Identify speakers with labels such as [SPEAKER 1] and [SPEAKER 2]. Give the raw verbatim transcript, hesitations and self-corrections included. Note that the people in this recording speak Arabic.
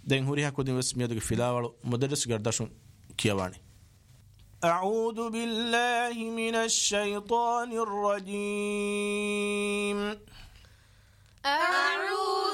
[SPEAKER 1] den huriha kodin wes miyaduge filawalu mudarris gardashun kiyawani. أعوذ بالله من الشيطان الرجيم.
[SPEAKER 2] أعوذ